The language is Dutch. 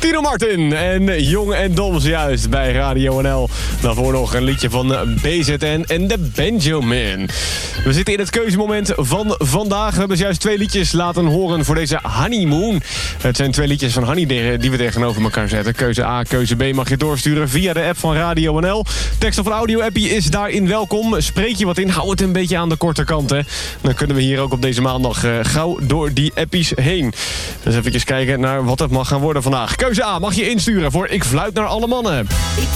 Tino Martin en Jong en Dom juist bij Radio NL. Daarvoor nog een liedje van BZN en de Benjamin. We zitten in het keuzemoment van vandaag. We hebben juist 2 liedjes laten horen voor deze honeymoon. Het zijn 2 liedjes van Honey die we tegenover elkaar zetten. Keuze A, keuze B mag je doorsturen via de app van Radio NL. Tekst of een audio-appie is daarin welkom. Spreek je wat in, hou het een beetje aan de korte kant. Hè. Dan kunnen we hier ook op deze maandag gauw door die appies heen. Dus even kijken naar wat het mag gaan worden vandaag. Keuze A mag je insturen voor Ik Fluit naar alle mannen.